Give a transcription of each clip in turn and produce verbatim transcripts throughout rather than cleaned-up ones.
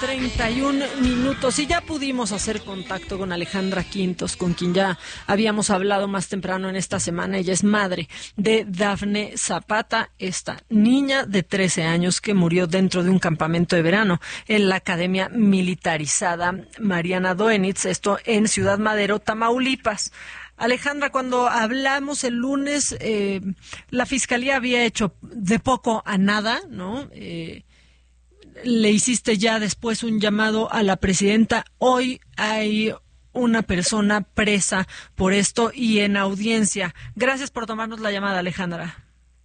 treinta y un minutos y ya pudimos hacer contacto con Alejandra Quintos, con quien ya habíamos hablado más temprano en esta semana. Ella es madre de Dafne Zapata, esta niña de trece años que murió dentro de un campamento de verano en la Academia Militarizada Mariana Doenitz, esto en Ciudad Madero, Tamaulipas. Alejandra, cuando hablamos el lunes, eh, la Fiscalía había hecho de poco a nada, ¿no? Eh, le hiciste ya después un llamado a la presidenta. Hoy hay una persona presa por esto y en audiencia. Gracias por tomarnos la llamada, Alejandra.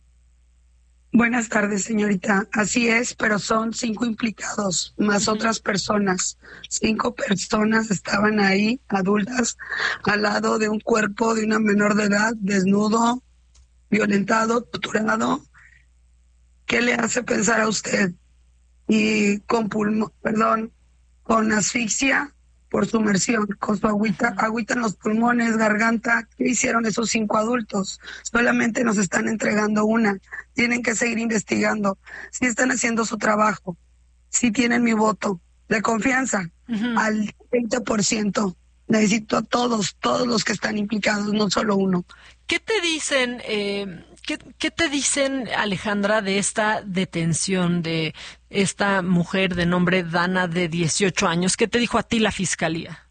Buenas tardes, señorita. Así es, pero son cinco implicados, más uh-huh. otras personas. Cinco personas estaban ahí, adultas, al lado de un cuerpo de una menor de edad, desnudo, violentado, torturado. ¿Qué le hace pensar a usted? Y con pulmón, perdón, con asfixia por sumersión, con su agüita, agüita en los pulmones, garganta. ¿Qué hicieron esos cinco adultos? Solamente nos están entregando una. Tienen que seguir investigando. Si están haciendo su trabajo, si tienen mi voto de confianza uh-huh. al veinte por ciento. Necesito a todos, todos los que están implicados, no solo uno. ¿Qué te dicen, eh, qué, qué te dicen, Alejandra, de esta detención de esta mujer de nombre Dana de dieciocho años? ¿Qué te dijo a ti la Fiscalía?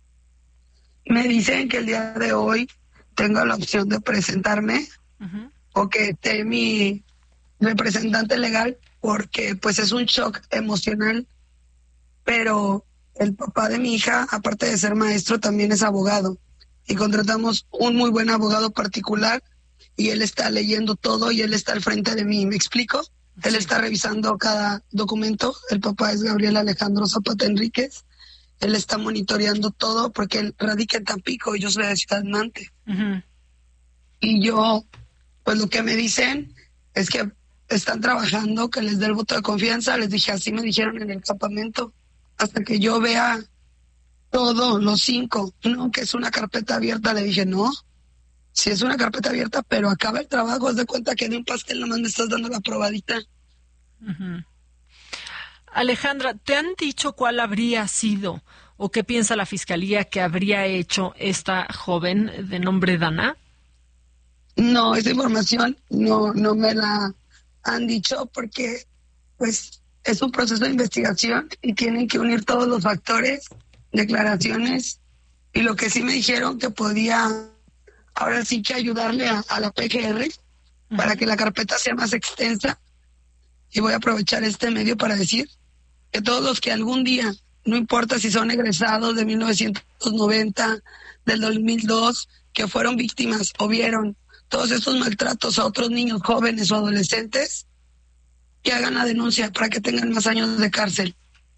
Me dicen que el día de hoy tengo la opción de presentarme uh-huh. o que esté mi representante legal, porque pues es un shock emocional, pero el papá de mi hija, aparte de ser maestro, también es abogado. Y contratamos un muy buen abogado particular y él está leyendo todo y él está al frente de mí. ¿Me explico? Sí. Él está revisando cada documento. El papá es Gabriel Alejandro Zapata Enríquez. Él está monitoreando todo porque él radica en Tampico y yo soy de Ciudad Mante. Uh-huh. Y yo, pues lo que me dicen es que están trabajando, que les dé el voto de confianza. Les dije, así me dijeron en el campamento. Hasta que yo vea todo, los cinco, no, que es una carpeta abierta, le dije, no, si es una carpeta abierta, pero acaba el trabajo, haz de cuenta que de un pastel nomás me estás dando la probadita. Uh-huh. Alejandra, ¿te han dicho cuál habría sido o qué piensa la Fiscalía que habría hecho esta joven de nombre Dana? No, esa información no, no me la han dicho porque, pues, es un proceso de investigación y tienen que unir todos los factores, declaraciones, y lo que sí me dijeron que podía ahora sí que ayudarle a, a la P G R uh-huh. para que la carpeta sea más extensa. Y voy a aprovechar este medio para decir que todos los que algún día, no importa si son egresados de mil novecientos noventa, del dos mil dos, que fueron víctimas o vieron todos estos maltratos a otros niños jóvenes o adolescentes, que hagan la denuncia para que tengan más años de cárcel.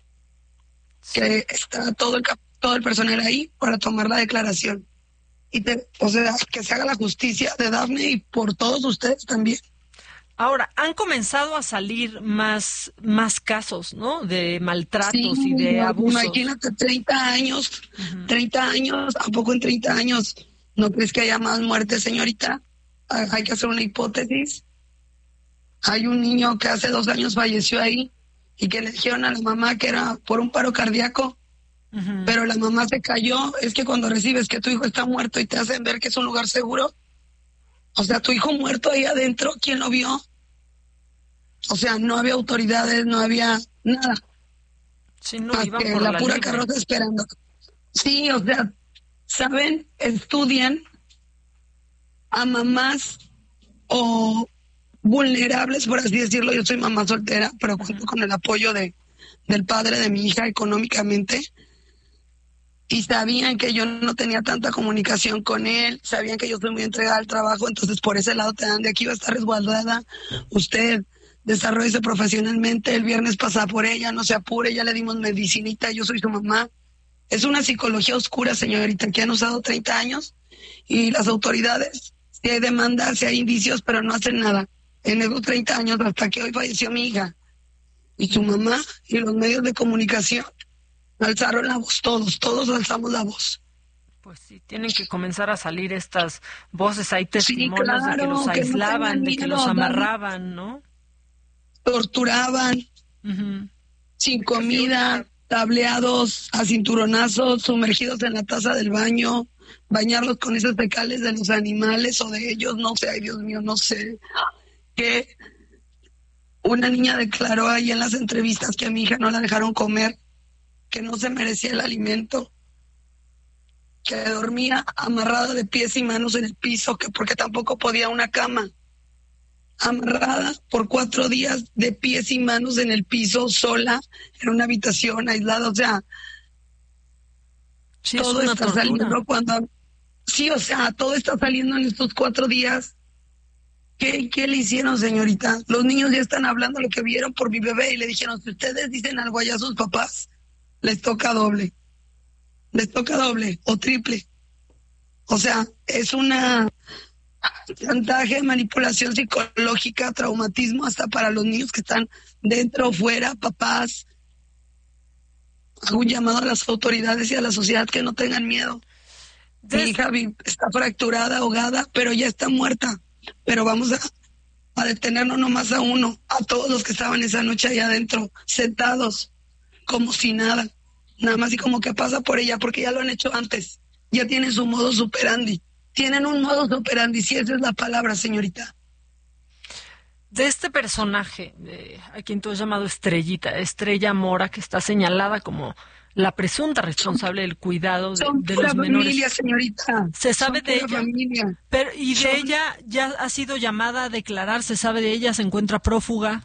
Que está todo el todo el personal ahí para tomar la declaración. Y te, o sea, que se haga la justicia de Dafne y por todos ustedes también. Ahora, han comenzado a salir más, más casos, ¿no? De maltratos sí, y de no, abusos. Imagínate, treinta años, uh-huh. treinta años, ¿a poco en treinta años no crees que haya más muertes, señorita? Hay que hacer una hipótesis. Hay un niño que hace dos años falleció ahí y que le dijeron a la mamá que era por un paro cardíaco, uh-huh. pero la mamá se cayó. Es que cuando recibes que tu hijo está muerto y te hacen ver que es un lugar seguro, o sea, tu hijo muerto ahí adentro, ¿quién lo vio? O sea, no había autoridades, no había nada. Sí, no, más iban que por la, la pura libre. Carroza esperando. Sí, o sea, saben, estudian a mamás o vulnerables, por así decirlo. Yo soy mamá soltera, pero cuento con el apoyo de del padre de mi hija económicamente, y sabían que yo no tenía tanta comunicación con él, sabían que yo soy muy entregada al trabajo, entonces por ese lado te dan, de aquí va a estar resguardada usted, desarrollese profesionalmente, el viernes pasa por ella, no se apure, ya le dimos medicinita, yo soy su mamá. Es una psicología oscura, señorita, que han usado treinta años, y las autoridades, si hay demandas, si hay indicios, pero no hacen nada. En esos treinta años, hasta que hoy falleció mi hija, y su mamá, y los medios de comunicación, alzaron la voz, todos, todos alzamos la voz. Pues sí, tienen que comenzar a salir estas voces, hay testimonios sí, claro, de que los aislaban, que no de que los amarraban, ¿no? Torturaban. Uh-huh. sin comida, tableados a cinturonazos, sumergidos en la taza del baño, bañarlos con esas fecales de los animales o de ellos, no sé, ay Dios mío, no sé. Que una niña declaró ahí en las entrevistas que a mi hija no la dejaron comer, que no se merecía el alimento, que dormía amarrada de pies y manos en el piso, que porque tampoco podía una cama. Amarrada por cuatro días de pies y manos en el piso, sola, en una habitación aislada, o sea, sí, todo está tortura. Saliendo cuando... Sí, o sea, todo está saliendo en estos cuatro días. ¿Qué, ¿Qué le hicieron, señorita? Los niños ya están hablando lo que vieron por mi bebé y le dijeron, si ustedes dicen algo allá a sus papás, les toca doble. Les toca doble o triple. O sea, es una chantaje, manipulación psicológica, traumatismo hasta para los niños que están dentro o fuera, papás. Hago un llamado a las autoridades y a la sociedad que no tengan miedo. Des... Mi hija está fracturada, ahogada, pero ya está muerta. Pero vamos a, a detenernos nomás a uno, a todos los que estaban esa noche allá adentro, sentados, como si nada. Nada más y como que pasa por ella, porque ya lo han hecho antes. Ya tienen su modo superandi. Tienen un modo superandi, si esa es la palabra, señorita. De este personaje, eh, a quien tú has llamado Estrellita, Estrella Mora, que está señalada como la presunta responsable del cuidado de, Son de pura los menores. Familia, señorita. Se sabe Son de ella. Familia. Pero, y de Son... ella ya ha sido llamada a declarar, se sabe de ella, se encuentra prófuga.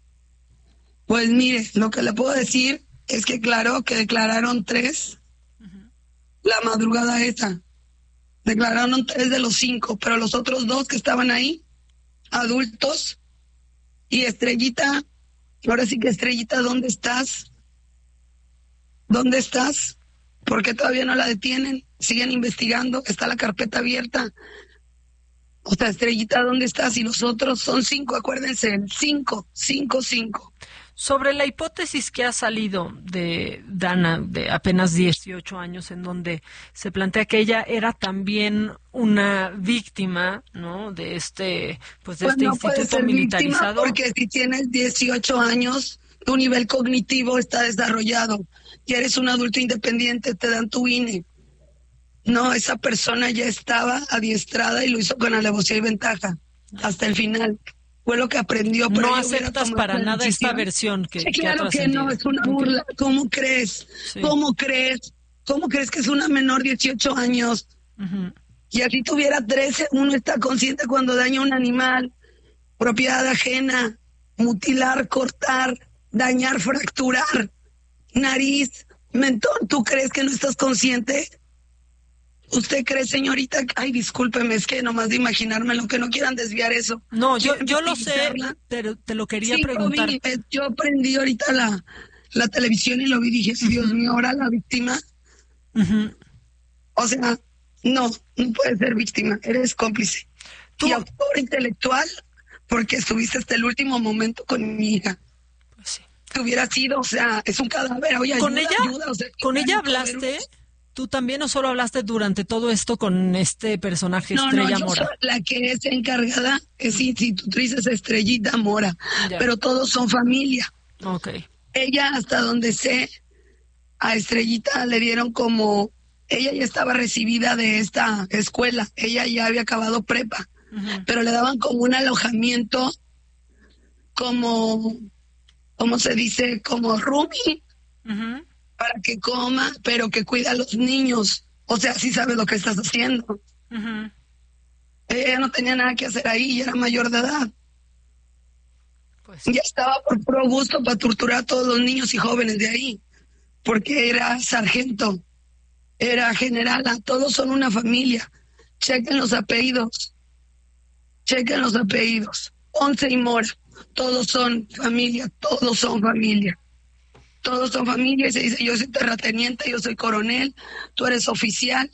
Pues mire, lo que le puedo decir es que claro que declararon tres uh-huh. la madrugada esa. Declararon tres de los cinco, pero los otros dos que estaban ahí, adultos, y Estrellita, ahora sí que Estrellita, ¿dónde estás? ¿Dónde estás? ¿Por qué todavía no la detienen? Siguen investigando, está la carpeta abierta. O sea, Estrellita, ¿dónde estás? Y los otros son cinco, acuérdense, cinco, cinco, cinco. Sobre la hipótesis que ha salido de Dana, de apenas dieciocho años, en donde se plantea que ella era también una víctima, ¿no? De este, pues de pues este no instituto militarizado. Porque si tienes dieciocho años, tu nivel cognitivo está desarrollado. Y eres un adulto independiente, te dan tu I N E. No, esa persona ya estaba adiestrada y lo hizo con alevosía y ventaja, hasta el final. Fue lo que aprendió. Pero no aceptas para nada esta versión que, sí, claro que, que no, es una burla. Okay. ¿Cómo crees? Sí. ¿Cómo crees? ¿Cómo crees que es una menor de dieciocho años? Uh-huh. Y así tuviera trece, uno está consciente cuando daña a un animal, propiedad ajena, mutilar, cortar, dañar, fracturar, nariz, mentón. ¿Tú crees que no estás consciente? ¿Usted cree, señorita? Ay, discúlpeme, es que nomás de imaginarme lo que no quieran desviar eso. No, yo yo lo sé, pero te lo quería sí, preguntar. Vi, yo aprendí ahorita la, la televisión y lo vi y dije, uh-huh. Dios mío, ahora la víctima. Uh-huh. O sea, no, no puedes ser víctima, eres cómplice. ¿Tú? Y autor intelectual, porque estuviste hasta el último momento con mi hija. Pues sí. Que hubiera sido, o sea, es un cadáver. Oye, ¿Con ayuda, ella? Ayuda, o sea, ¿Con ella hablaste? ¿Tú también o solo hablaste durante todo esto con este personaje no, Estrella no, yo Mora? Soy la que es encargada es institutriz, es Estrellita Mora, ya. Pero todos son familia. Okay. Ella, hasta donde sé, a Estrellita le dieron como, ella ya estaba recibida de esta escuela, ella ya había acabado prepa, uh-huh. Pero le daban como un alojamiento, como, ¿cómo se dice? Como roomie. Uh-huh. Para que coma, pero que cuida a los niños. O sea, sí sabes lo que estás haciendo. Uh-huh. Ella no tenía nada que hacer ahí y era mayor de edad. Pues ya estaba por puro gusto para torturar a todos los niños y jóvenes de ahí. Porque era sargento, era general, todos son una familia. Chequen los apellidos. Chequen los apellidos. Once y Mora. Todos son familia, todos son familia. Todos son familia y se dice, yo soy terrateniente, yo soy coronel, tú eres oficial.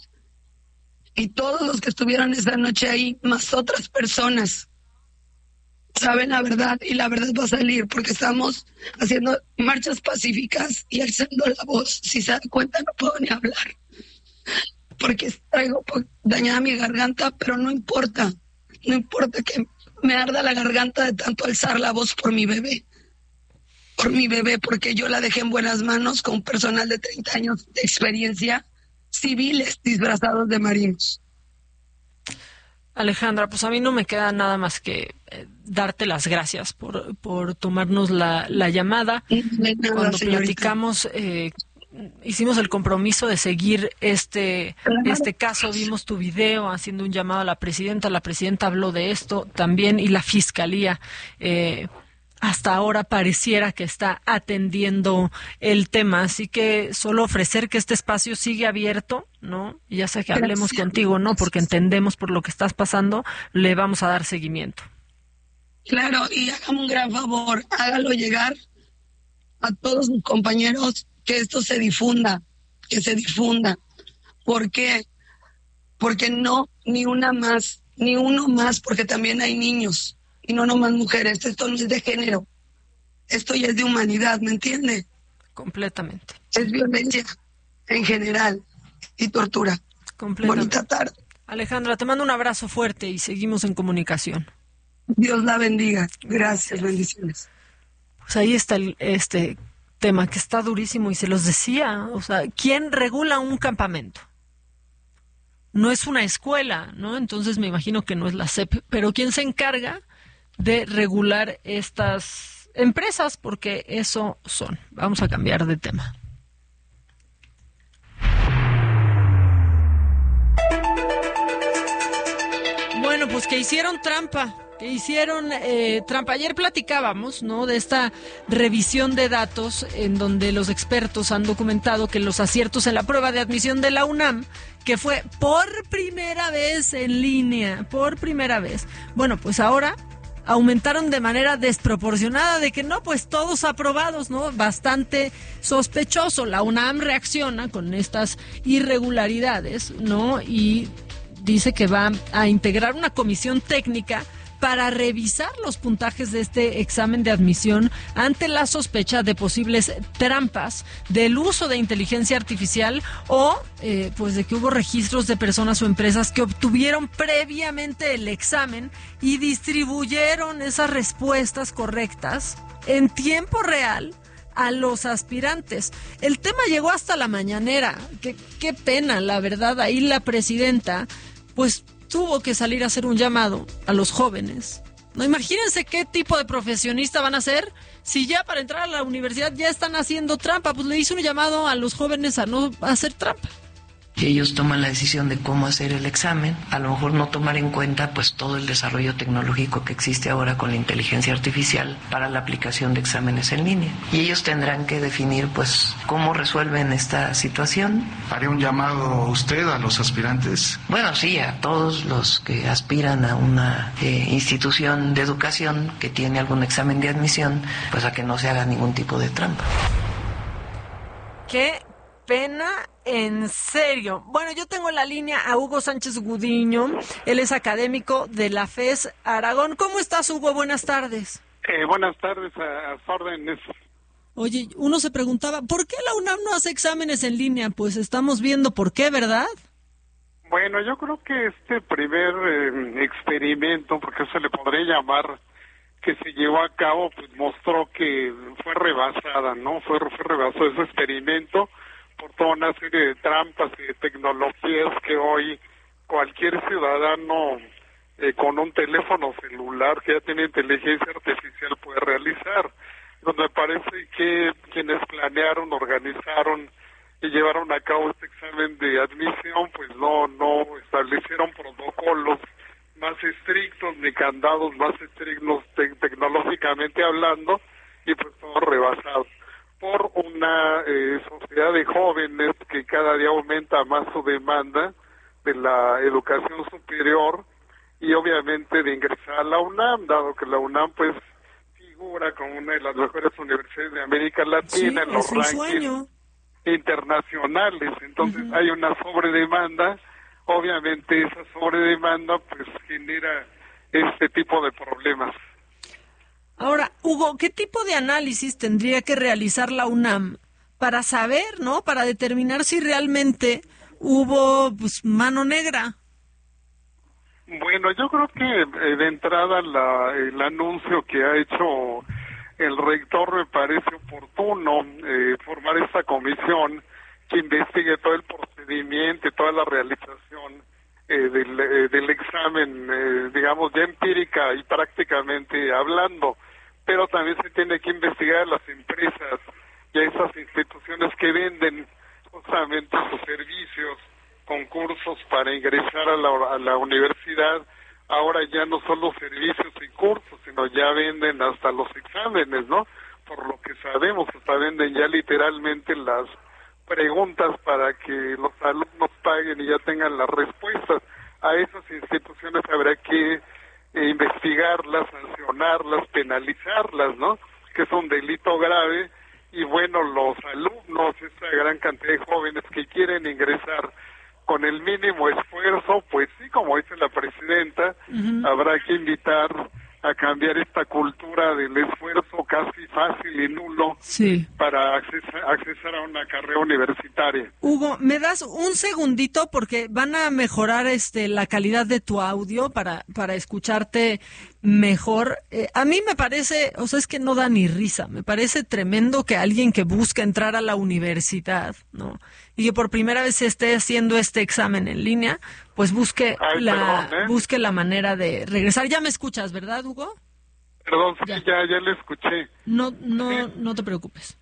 Y todos los que estuvieron esa noche ahí, más otras personas, saben la verdad y la verdad va a salir porque estamos haciendo marchas pacíficas y alzando la voz. Si se dan cuenta no puedo ni hablar porque traigo dañada mi garganta, pero no importa, no importa que me arda la garganta de tanto alzar la voz por mi bebé. por mi bebé, porque yo la dejé en buenas manos con personal de treinta años de experiencia, civiles disfrazados de marinos. Alejandra, pues a mí no me queda nada más que eh, darte las gracias por, por tomarnos la, la llamada. Nada, Cuando señorita. platicamos, eh, hicimos el compromiso de seguir este, Claro. este caso, vimos tu video haciendo un llamado a la presidenta, la presidenta habló de esto también y la fiscalía eh, hasta ahora pareciera que está atendiendo el tema, así que solo ofrecer que este espacio sigue abierto, ¿no? Y ya sea que hablemos Gracias. contigo, ¿no? Porque entendemos por lo que estás pasando, le vamos a dar seguimiento. Claro, y hágame un gran favor, hágalo llegar a todos sus compañeros, que esto se difunda, que se difunda. ¿Por qué? Porque no, ni una más, ni uno más, porque también hay niños, y no nomás mujeres. Esto no es de género, esto ya es de humanidad, ¿me entiende? Completamente. Es violencia en general y tortura. Completamente. Bonita tarde. Alejandra, te mando un abrazo fuerte y seguimos en comunicación. Dios la bendiga. Gracias, bendiciones. Pues ahí está el, este tema que está durísimo y se los decía, o sea, ¿quién regula un campamento? No es una escuela, ¿no? Entonces me imagino que no es la S E P, pero ¿quién se encarga de regular estas empresas? Porque eso son. Vamos a cambiar de tema. Bueno, pues que hicieron trampa, que hicieron eh, trampa. Ayer platicábamos, ¿no?, de esta revisión de datos en donde los expertos han documentado que los aciertos en la prueba de admisión de la UNAM, que fue por primera vez en línea, por primera vez. Bueno, pues ahora aumentaron de manera desproporcionada, de que no, pues todos aprobados, ¿no? Bastante sospechoso. La UNAM reacciona con estas irregularidades, ¿no? Y dice que va a integrar una comisión técnica para revisar los puntajes de este examen de admisión ante la sospecha de posibles trampas del uso de inteligencia artificial o eh, pues de que hubo registros de personas o empresas que obtuvieron previamente el examen y distribuyeron esas respuestas correctas en tiempo real a los aspirantes. El tema llegó hasta la mañanera. Qué, qué pena, la verdad. Ahí la presidenta pues tuvo que salir a hacer un llamado a los jóvenes. No, imagínense qué tipo de profesionista van a ser si ya para entrar a la universidad ya están haciendo trampa. Pues le hizo un llamado a los jóvenes a no hacer trampa. Ellos toman la decisión de cómo hacer el examen, a lo mejor no tomar en cuenta pues todo el desarrollo tecnológico que existe ahora con la inteligencia artificial para la aplicación de exámenes en línea. Y ellos tendrán que definir pues cómo resuelven esta situación. ¿Haría un llamado a usted a los aspirantes? Bueno, sí, a todos los que aspiran a una eh, institución de educación que tiene algún examen de admisión, pues a que no se haga ningún tipo de trampa. ¿Qué pena? En serio. Bueno, yo tengo en la línea a Hugo Sánchez Gudiño. Él es académico de la F E S Aragón. ¿Cómo estás, Hugo? Buenas tardes. Eh, buenas tardes, a, a sus órdenes. Oye, uno se preguntaba, ¿por qué la UNAM no hace exámenes en línea? Pues estamos viendo por qué, ¿verdad? Bueno, yo creo que este primer eh, experimento, porque se le podría llamar, que se llevó a cabo, pues mostró que fue rebasada, ¿no? Fue, fue rebasado ese experimento por toda una serie de trampas y de tecnologías que hoy cualquier ciudadano eh, con un teléfono celular que ya tiene inteligencia artificial puede realizar. Donde parece que quienes planearon, organizaron y llevaron a cabo este examen de admisión, pues no, no establecieron protocolos más estrictos ni candados más estrictos te- tecnológicamente hablando, y pues todo rebasado por una eh, sociedad de jóvenes que cada día aumenta más su demanda de la educación superior y obviamente de ingresar a la UNAM, dado que la UNAM pues figura como una de las mejores universidades de América Latina Sí, en los es un rankings sueño. internacionales. Entonces uh-huh. hay una sobredemanda, obviamente esa sobredemanda pues genera este tipo de problemas. Ahora, Hugo, ¿qué tipo de análisis tendría que realizar la UNAM para saber, ¿no? Para determinar si realmente hubo pues mano negra. Bueno, yo creo que eh, de entrada la, el anuncio que ha hecho el rector me parece oportuno eh, formar esta comisión que investigue todo el procedimiento, toda la realización eh, del, eh, del examen, eh, digamos, ya empírica y prácticamente hablando, pero también se tiene que investigar a las empresas y a esas instituciones que venden justamente sus servicios, concursos para ingresar a la, a la universidad. Ahora ya no solo servicios y cursos, sino ya venden hasta los exámenes, ¿no? Por lo que sabemos, hasta venden ya literalmente las preguntas para que los alumnos paguen y ya tengan las respuestas. A esas instituciones habrá que eh, investigarlas, sancionarlas, penalizarlas, ¿no? Que es un delito grave. Y bueno, los alumnos, esa gran cantidad de jóvenes que quieren ingresar con el mínimo esfuerzo, pues sí, como dice la presidenta, uh-huh. habrá que invitar a cambiar esta cultura del esfuerzo casi fácil y nulo sí. para accesar, accesar a una carrera universitaria. Hugo, ¿me das un segundito? Porque van a mejorar este la calidad de tu audio para, para escucharte mejor. Eh, a mí me parece, o sea, es que no da ni risa, me parece tremendo que alguien que busca entrar a la universidad, ¿no? Y que por primera vez esté haciendo este examen en línea, pues busque Ay, la perdón, ¿eh? busque la manera de regresar. Ya me escuchas, ¿verdad, Hugo? Perdón, sí, ya, ya, ya le escuché. No, no, sí. no te preocupes.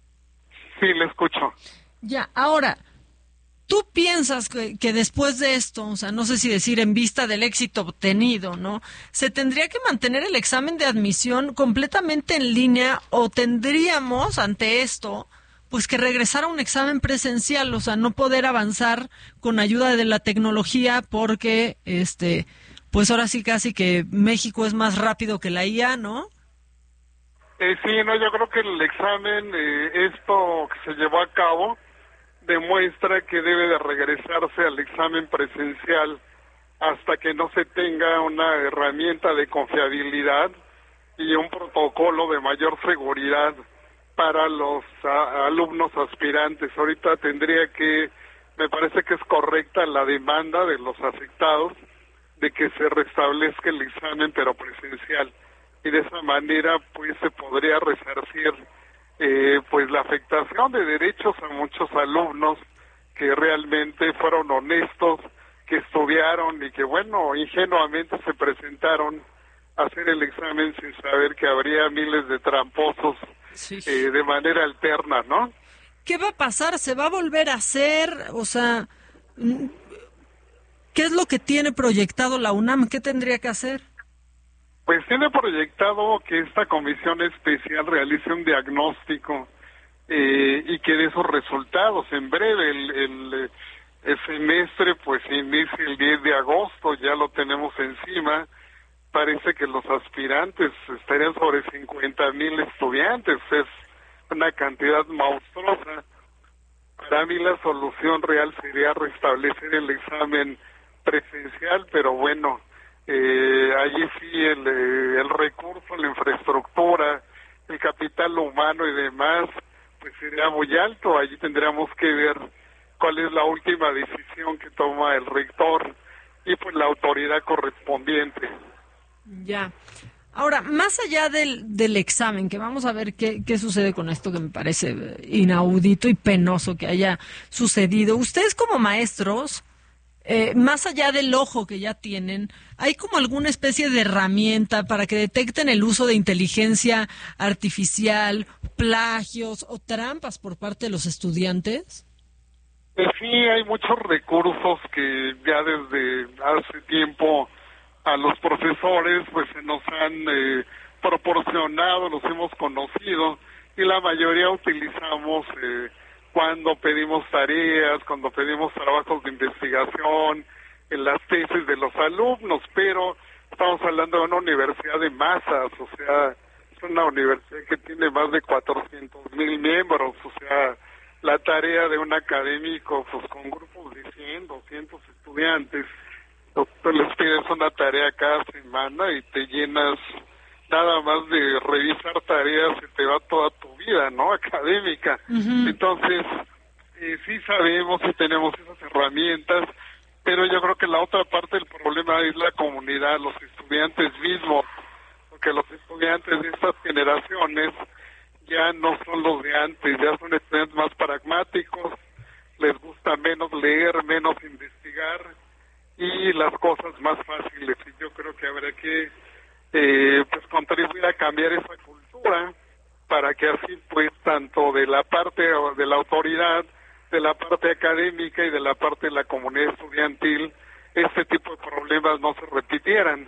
Sí, le escucho. Ya, ahora, ¿tú piensas que, que después de esto, o sea, no sé si decir en vista del éxito obtenido, ¿no? ¿Se tendría que mantener el examen de admisión completamente en línea o tendríamos ante esto pues que regresar a un examen presencial, o sea, no poder avanzar con ayuda de la tecnología porque, este, pues ahora sí casi que México es más rápido que la I A, ¿no? Eh, sí, no, yo creo que el examen, eh, esto que se llevó a cabo, demuestra que debe de regresarse al examen presencial hasta que no se tenga una herramienta de confiabilidad y un protocolo de mayor seguridad para los a, alumnos aspirantes. Ahorita tendría que, me parece que es correcta la demanda de los afectados de que se restablezca el examen pero presencial y de esa manera pues se podría resarcir eh, pues la afectación de derechos a muchos alumnos que realmente fueron honestos, que estudiaron y que bueno, ingenuamente se presentaron a hacer el examen sin saber que habría miles de tramposos sí. eh, de manera alterna, ¿no? ¿Qué va a pasar? ¿Se va a volver a hacer? O sea, ¿qué es lo que tiene proyectado la UNAM? ¿Qué tendría que hacer? Pues tiene proyectado que esta comisión especial realice un diagnóstico eh, y que de esos resultados en breve el, el, el semestre pues inicia el diez de agosto, ya lo tenemos encima. Parece que los aspirantes estarían sobre cincuenta mil estudiantes, es una cantidad monstruosa. Para mí la solución real sería restablecer el examen presencial, pero bueno, eh, allí sí el, eh, el recurso, la infraestructura, el capital humano y demás, pues sería muy alto. Allí tendríamos que ver cuál es la última decisión que toma el rector y pues la autoridad correspondiente. Ya. Ahora, más allá del, del examen, que vamos a ver qué, qué sucede con esto que me parece inaudito y penoso que haya sucedido. Ustedes como maestros, eh, más allá del ojo que ya tienen, ¿hay como alguna especie de herramienta para que detecten el uso de inteligencia artificial, plagios o trampas por parte de los estudiantes? Pues sí, hay muchos recursos que ya desde hace tiempo a los profesores pues se nos han eh, proporcionado, los hemos conocido y la mayoría utilizamos eh, cuando pedimos tareas, cuando pedimos trabajos de investigación, en las tesis de los alumnos, pero estamos hablando de una universidad de masas, o sea, es una universidad que tiene más de cuatrocientos mil miembros, o sea, la tarea de un académico pues con grupos de cien, doscientos estudiantes, tú les pides una tarea cada semana y te llenas, nada más de revisar tareas, se te va toda tu vida, ¿no? Académica. Uh-huh. Entonces, eh, sí sabemos y tenemos esas herramientas, pero yo creo que la otra parte del problema es la comunidad, los estudiantes mismos, porque porque los estudiantes de estas generaciones ya no son los de antes, ya son estudiantes más pragmáticos, les gusta menos leer, menos investigar y las cosas más fáciles. Y yo creo que habrá que eh, pues contribuir a cambiar esa cultura para que así pues tanto de la parte de la autoridad, de la parte académica y de la parte de la comunidad estudiantil, este tipo de problemas no se repitieran.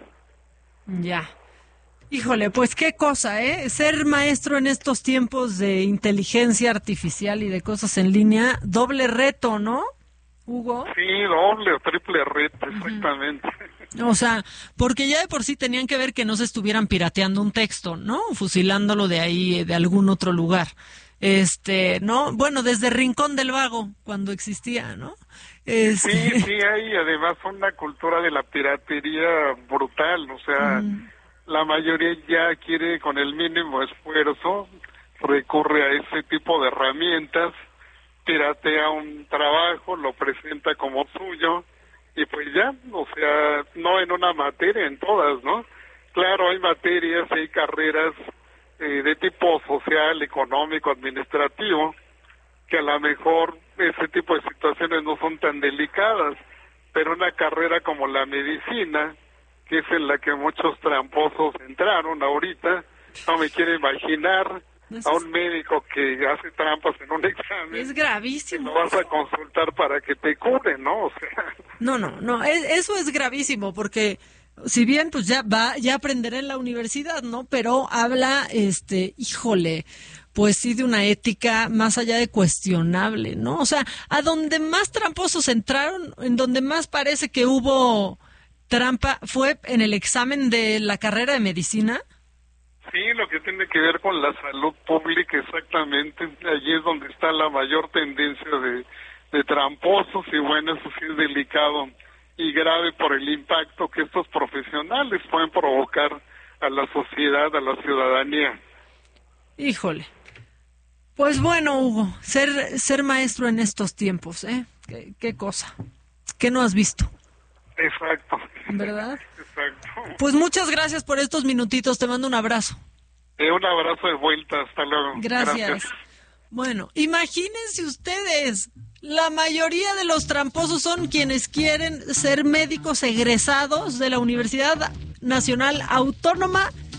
Ya. Híjole, pues qué cosa, ¿eh? Ser maestro en estos tiempos de inteligencia artificial y de cosas en línea, doble reto, ¿no, Hugo? Sí, doble o triple reto, exactamente. Uh-huh. O sea, porque ya de por sí tenían que ver que no se estuvieran pirateando un texto, ¿no? Fusilándolo de ahí, de algún otro lugar. Este, ¿no? Bueno, desde Rincón del Vago, cuando existía, ¿no? Este... Sí, sí, hay además una cultura de la piratería brutal, o sea, mm. la mayoría ya quiere con el mínimo esfuerzo, recurre a ese tipo de herramientas, piratea un trabajo, lo presenta como suyo, y pues ya, o sea, no en una materia, en todas, ¿no? Claro, hay materias, hay carreras eh, de tipo social, económico, administrativo, que a lo mejor ese tipo de situaciones no son tan delicadas, pero una carrera como la medicina, que es en la que muchos tramposos entraron ahorita, no me quiero imaginar a un médico que hace trampas en un examen. Es gravísimo. Lo vas a consultar para que te cure, ¿no? O sea. No, no, no, es, eso es gravísimo, porque si bien pues ya va, ya aprenderá en la universidad, ¿no? Pero habla, este, híjole, pues sí, de una ética más allá de cuestionable, ¿no? O sea, a donde más tramposos entraron, en donde más parece que hubo trampa, fue en el examen de la carrera de medicina. Sí, lo que tiene que ver con la salud pública, exactamente. Allí es donde está la mayor tendencia de, de tramposos, y bueno, eso sí es delicado y grave por el impacto que estos profesionales pueden provocar a la sociedad, a la ciudadanía. Híjole. Pues bueno, Hugo, ser ser maestro en estos tiempos, ¿eh? ¿Qué, qué cosa? ¿Qué no has visto? Exacto. ¿Verdad? Exacto. Pues muchas gracias por estos minutitos, te mando un abrazo. Eh, un abrazo de vuelta, hasta luego. Gracias. Gracias. Bueno, imagínense ustedes, la mayoría de los tramposos son quienes quieren ser médicos egresados de la Universidad Nacional Autónoma